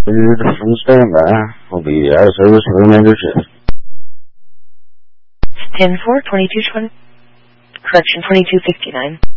From standby. Will be out of service for the remainder shift. 10-4, 2220. Correction, 2259.